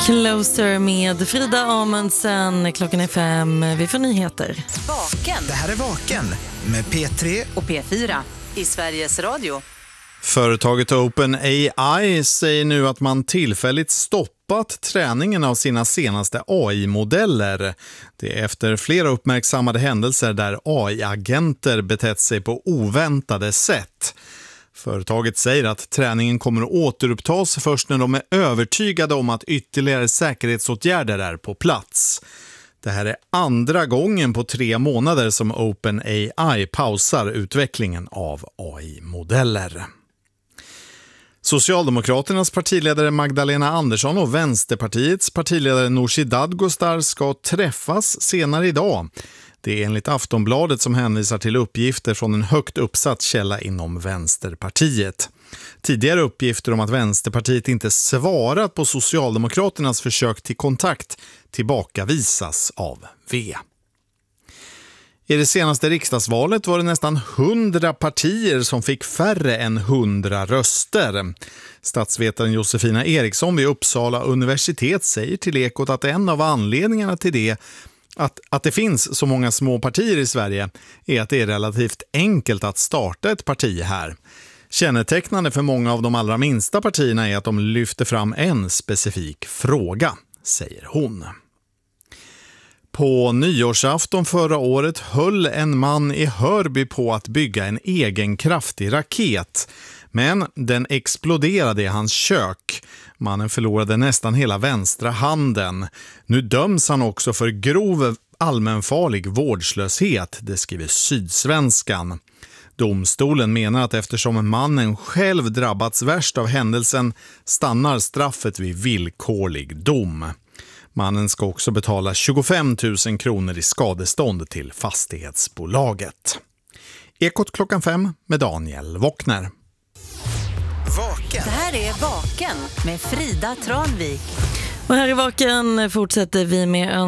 Closer med Frida Amundsen. Klockan är 5. Vi får nyheter. Vaken. Det här är Vaken med P3 och P4 i Sveriges Radio. Företaget OpenAI säger nu att man tillfälligt stoppat träningen av sina senaste AI-modeller. Det är efter flera uppmärksammade händelser där AI-agenter betett sig på oväntade sätt. Företaget säger att träningen kommer att återupptas först när de är övertygade om att ytterligare säkerhetsåtgärder är på plats. Det här är andra gången på 3 månader som OpenAI pausar utvecklingen av AI-modeller. Socialdemokraternas partiledare Magdalena Andersson och Vänsterpartiets partiledare Nooshi Dadgostar ska träffas senare idag. Det är enligt Aftonbladet som hänvisar till uppgifter från en högt uppsatt källa inom Vänsterpartiet. Tidigare uppgifter om att Vänsterpartiet inte svarat på Socialdemokraternas försök till kontakt tillbakavisas av V. I det senaste riksdagsvalet var det nästan 100 partier som fick färre än 100 röster. Statsvetaren Josefina Eriksson vid Uppsala universitet säger till Ekot att en av anledningarna till det att det finns så många små partier i Sverige är att det är relativt enkelt att starta ett parti här. Kännetecknande för många av de allra minsta partierna är att de lyfter fram en specifik fråga, säger hon. På nyårsafton förra året höll en man i Hörby på att bygga en egen kraftig raket. Men den exploderade i hans kök. Mannen förlorade nästan hela vänstra handen. Nu döms han också för grov allmänfarlig vårdslöshet, det skriver Sydsvenskan. Domstolen menar att eftersom mannen själv drabbats värst av händelsen stannar straffet vid villkorlig dom. Mannen ska också betala 25 000 kronor i skadestånd till fastighetsbolaget. Ekot klockan 5 med Daniel Wockner. Vaken. Det här är Vaken med Frida Tranvik. Och här i Vaken fortsätter vi med